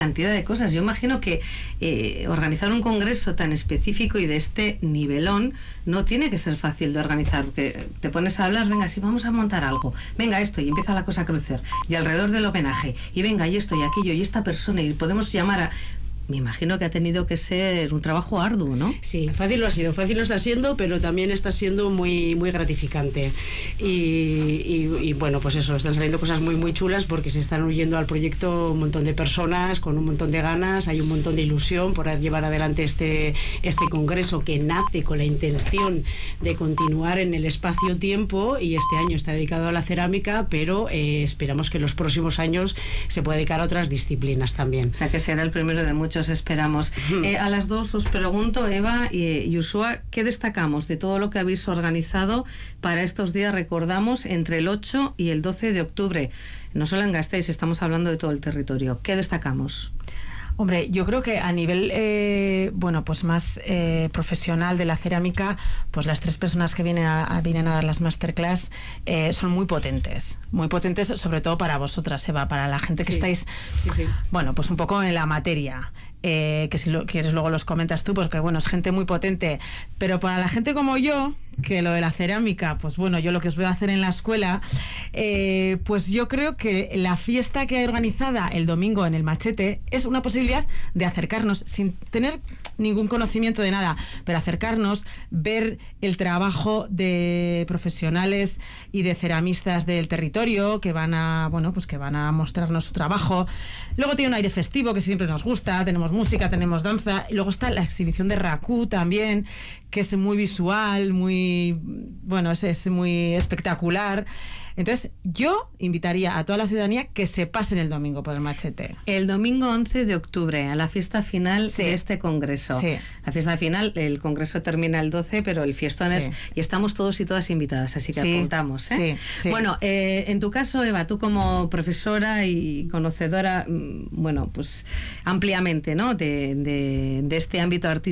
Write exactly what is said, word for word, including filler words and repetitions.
cantidad de cosas. Yo imagino que eh, organizar un congreso tan específico y de este nivelón no tiene que ser fácil de organizar, porque te pones a hablar, venga, si vamos a montar algo, venga esto, y empieza la cosa a crecer, y alrededor del homenaje, y venga, y esto, y aquello, y esta persona, y podemos llamar a... Me imagino que ha tenido que ser un trabajo arduo, ¿no? Sí, fácil lo ha sido, fácil lo está siendo, pero también está siendo muy muy gratificante. Y, y, y bueno, pues eso, están saliendo cosas muy muy chulas porque se están uniendo al proyecto un montón de personas con un montón de ganas, hay un montón de ilusión por llevar adelante este, este congreso que nace con la intención de continuar en el espacio-tiempo, y este año está dedicado a la cerámica, pero eh, esperamos que en los próximos años se pueda dedicar a otras disciplinas también. O sea que será el primero de muchos, esperamos. Mm. Eh, a las dos os pregunto, Eva y, y Uxue, ¿qué destacamos de todo lo que habéis organizado para estos días? Recordamos, entre el ocho y el doce de octubre. No solo en Gasteiz, estamos hablando de todo el territorio. ¿Qué destacamos? Hombre, yo creo que a nivel, eh, bueno, pues más eh, profesional de la cerámica, pues las tres personas que vienen a, a, vienen a dar las masterclass eh, son muy potentes, muy potentes, sobre todo para vosotras, Eva, para la gente que sí, estáis, sí, sí. bueno, pues un poco en la materia. Eh, que si lo quieres luego los comentas tú, porque bueno, es gente muy potente, pero para la gente como yo, que lo de la cerámica, pues bueno, yo lo que os voy a hacer en la escuela, eh, pues yo creo que la fiesta que hay organizada el domingo en el Machete es una posibilidad de acercarnos sin tener ningún conocimiento de nada, pero acercarnos, ver el trabajo de profesionales y de ceramistas del territorio que van a, bueno, pues que van a mostrarnos su trabajo. Luego tiene un aire festivo que siempre nos gusta, tenemos música, tenemos danza, y luego está la exhibición de Raku también, que es muy visual, muy, bueno, es, es muy espectacular. Entonces, yo invitaría a toda la ciudadanía que se pasen el domingo por el Machete. El domingo once de octubre, a la fiesta final sí. de este congreso. Sí. La fiesta final, el congreso termina el doce, pero el fiestón sí. es... Y estamos todos y todas invitadas, así que sí. apuntamos. ¿eh? Sí, sí. Bueno, eh, en tu caso, Eva, tú como profesora y conocedora, bueno, pues ampliamente, ¿no?, de, de, de este ámbito artístico,